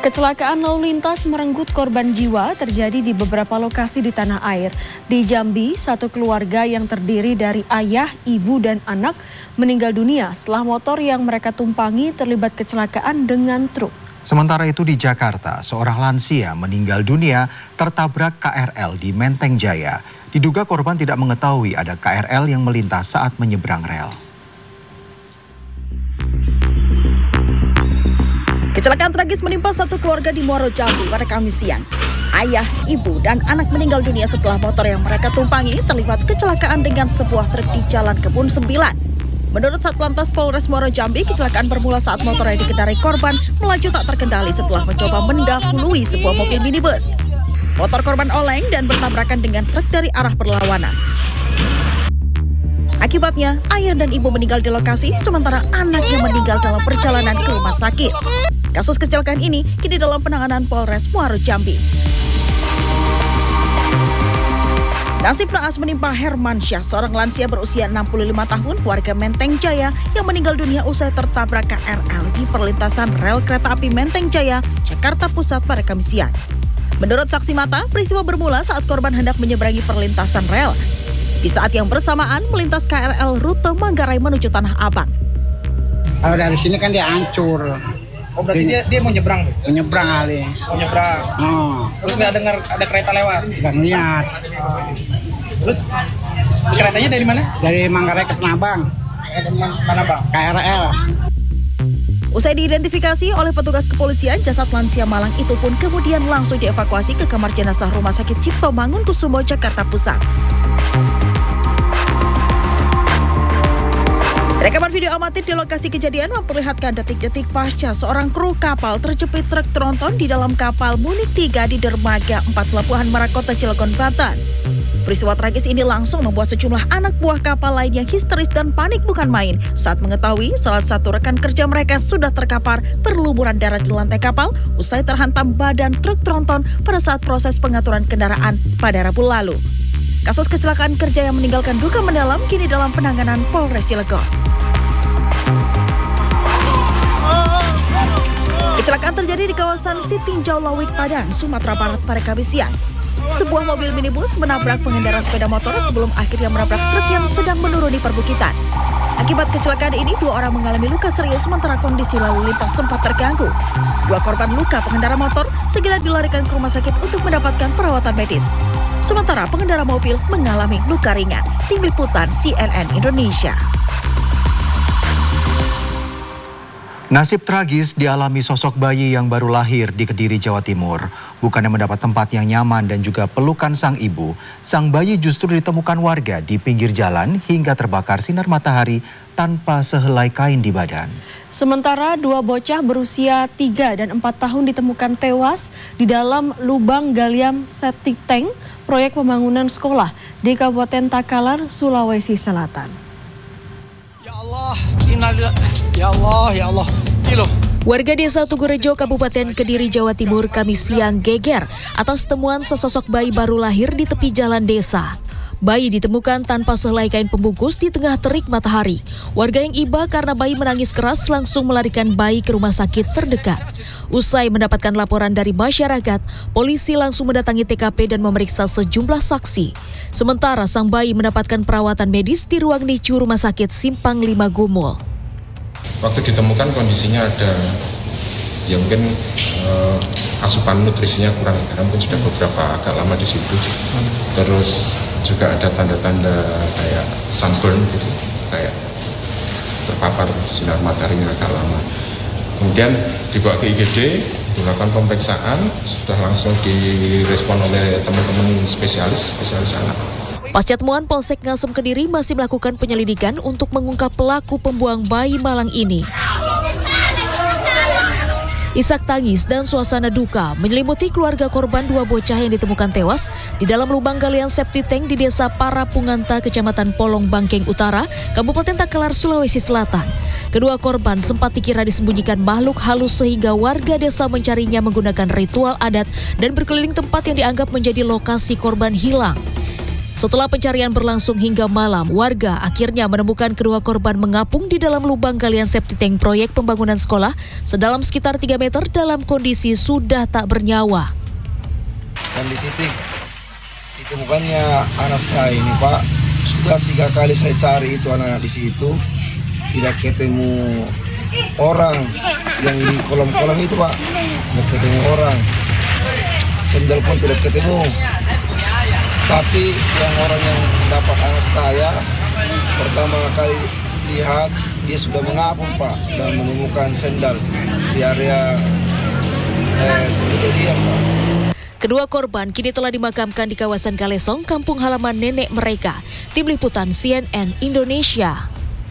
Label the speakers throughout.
Speaker 1: Kecelakaan lalu lintas merenggut korban jiwa terjadi di beberapa lokasi di tanah air. Di Jambi, satu keluarga yang terdiri dari ayah, ibu, dan anak meninggal dunia setelah motor yang mereka tumpangi terlibat kecelakaan dengan truk.
Speaker 2: Sementara itu di Jakarta, seorang lansia meninggal dunia tertabrak KRL di Menteng Jaya. Diduga korban tidak mengetahui ada KRL yang melintas saat menyeberang rel.
Speaker 3: Kecelakaan tragis menimpa satu keluarga di Muaro Jambi pada Kamis siang. Ayah, ibu, dan anak meninggal dunia setelah motor yang mereka tumpangi terlibat kecelakaan dengan sebuah truk di Jalan Kebun 9. Menurut Satlantas Polres Muaro Jambi, kecelakaan bermula saat motor yang dikendarai korban melaju tak terkendali setelah mencoba mendahului sebuah mobil minibus. Motor korban oleng dan bertabrakan dengan truk dari arah berlawanan. Akibatnya, ayah dan ibu meninggal di lokasi, sementara anaknya meninggal dalam perjalanan ke rumah sakit. Kasus kecelakaan ini kini dalam penanganan Polres Muaro Jambi. Nasib naas menimpa Hermansyah, seorang lansia berusia 65 tahun, warga Menteng Jaya yang meninggal dunia usai tertabrak KRL di perlintasan rel kereta api Menteng Jaya, Jakarta Pusat pada Kamis siang. Menurut saksi mata, peristiwa bermula saat korban hendak menyeberangi perlintasan rel. Di saat yang bersamaan, melintas KRL rute Manggarai menuju Tanah Abang.
Speaker 4: Kalau dari sini kan dia hancur.
Speaker 5: Oh berarti dia mau nyebrang?
Speaker 4: Mau nyebrang kali.
Speaker 5: Mau nyebrang.
Speaker 4: Oh.
Speaker 5: Terus nggak dengar ada kereta lewat?
Speaker 4: Nggak ngeliat.
Speaker 5: Terus keretanya dari mana?
Speaker 4: Dari Manggarai ke Tanah Abang.
Speaker 5: Mana bang?
Speaker 4: KRL.
Speaker 3: Usai diidentifikasi oleh petugas kepolisian, jasad lansia Malang itu pun kemudian langsung dievakuasi ke kamar jenazah Rumah Sakit Cipto Mangunkusumo, Jakarta Pusat. Rekaman video amatir di lokasi kejadian memperlihatkan detik-detik pasca seorang kru kapal terjepit truk tronton di dalam kapal Munik 3 di dermaga 4 Pelabuhan Merak Kota Cilegon, Banten. Peristiwa tragis ini langsung membuat sejumlah anak buah kapal lain yang histeris dan panik bukan main saat mengetahui salah satu rekan kerja mereka sudah terkapar berlumuran darah di lantai kapal usai terhantam badan truk tronton pada saat proses pengaturan kendaraan pada Rabu lalu. Kasus kecelakaan kerja yang meninggalkan duka mendalam kini dalam penanganan Polres Cilegon. Kecelakaan terjadi di kawasan Sitinjau Lawik, Padang, Sumatera Barat pada Kamis siang. Sebuah mobil minibus menabrak pengendara sepeda motor sebelum akhirnya menabrak truk yang sedang menuruni perbukitan. Akibat kecelakaan ini, 2 orang mengalami luka serius sementara kondisi lalu lintas sempat terganggu. 2 korban luka pengendara motor segera dilarikan ke rumah sakit untuk mendapatkan perawatan medis. Sementara pengendara mobil mengalami luka ringan. Tim Liputan CNN Indonesia.
Speaker 2: Nasib tragis dialami sosok bayi yang baru lahir di Kediri, Jawa Timur. Bukannya mendapat tempat yang nyaman dan juga pelukan sang ibu, sang bayi justru ditemukan warga di pinggir jalan hingga terbakar sinar matahari tanpa sehelai kain di badan.
Speaker 1: Sementara 2 bocah berusia 3 dan 4 tahun ditemukan tewas di dalam lubang galian septic tank proyek pembangunan sekolah di Kabupaten Takalar, Sulawesi Selatan.
Speaker 5: Ya Allah, ya Allah, ya Allah.
Speaker 3: Warga desa Tugurejo, Kabupaten Kediri, Jawa Timur, Kamis siang geger atas temuan sesosok bayi baru lahir di tepi jalan desa. Bayi ditemukan tanpa sehelai kain pembungkus di tengah terik matahari. Warga yang iba karena bayi menangis keras langsung melarikan bayi ke rumah sakit terdekat. Usai mendapatkan laporan dari masyarakat, polisi langsung mendatangi TKP dan memeriksa sejumlah saksi. Sementara sang bayi mendapatkan perawatan medis di ruang NICU Rumah Sakit Simpang 5 Gumul.
Speaker 6: Waktu ditemukan kondisinya ada ya mungkin asupan nutrisinya kurang, karena mungkin sudah beberapa agak lama di situ. Terus juga ada tanda-tanda kayak sunburn, gitu, kayak terpapar sinar mataharinya agak lama. Kemudian dibawa ke IGD, dilakukan pemeriksaan, sudah langsung direspon oleh teman-teman spesialis anak.
Speaker 3: Pasca temuan, Polsek Ngasem Kediri masih melakukan penyelidikan untuk mengungkap pelaku pembuang bayi malang ini. Isak tangis dan suasana duka menyelimuti keluarga korban 2 bocah yang ditemukan tewas di dalam lubang galian septic tank di Desa Parapunganta, Kecamatan Polong Bangkeng Utara, Kabupaten Takalar, Sulawesi Selatan. Kedua korban sempat dikira disembunyikan makhluk halus sehingga warga desa mencarinya menggunakan ritual adat dan berkeliling tempat yang dianggap menjadi lokasi korban hilang.
Speaker 7: Setelah pencarian berlangsung hingga malam, warga akhirnya menemukan kedua korban mengapung di dalam lubang galian septic tank proyek pembangunan sekolah sedalam sekitar 3 meter dalam kondisi sudah tak bernyawa.
Speaker 8: Dan di titik ditemukannya anak saya ini, Pak, sudah 3 kali saya cari itu anak di situ, tidak ketemu orang yang di kolam-kolam itu, Pak, tidak ketemu orang, sendal pun tidak ketemu. Tapi yang orang yang dapat anak saya pertama kali lihat dia sudah mengapung, Pak, dan menemukan sendal di area kejadian, Pak.
Speaker 7: Kedua korban kini telah dimakamkan di kawasan Kalesong, kampung halaman nenek mereka. Tim Liputan CNN Indonesia.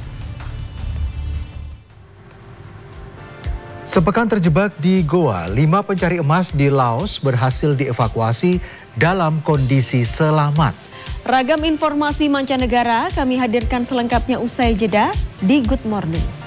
Speaker 2: Sepekan terjebak di Goa, 5 pencari emas di Laos berhasil dievakuasi dalam kondisi selamat.
Speaker 1: Ragam informasi mancanegara kami hadirkan selengkapnya usai jeda di Good Morning.